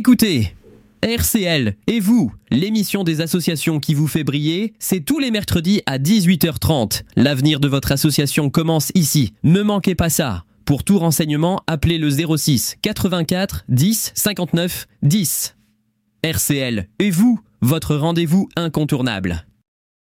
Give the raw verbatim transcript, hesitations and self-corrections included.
écoutez R C L et vous, l'émission des associations qui vous fait briller, c'est tous les mercredis à dix-huit heures trente. L'avenir de votre association commence ici. Ne manquez pas ça. Pour tout renseignement, appelez le zéro six quatre-vingt-quatre dix cinquante-neuf dix. R C L et vous, votre rendez-vous incontournable.